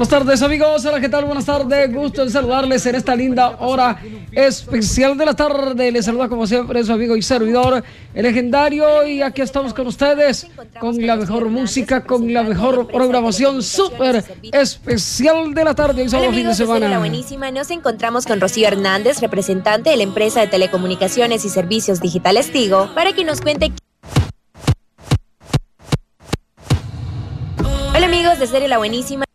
Buenas tardes, amigos. Hola, ¿qué tal? Buenas tardes. Gusto en saludarles en esta linda hora especial de la tarde. Les saluda como siempre su amigo y servidor, el legendario. Y aquí estamos con ustedes con la mejor música, con la mejor programación súper especial de la tarde. Y Hola, fin de semana. La Buenísima. Nos encontramos con Rocío Hernández, representante de la empresa de telecomunicaciones y servicios digitales Tigo, para que nos cuente. Hola, amigos de Serie La Buenísima.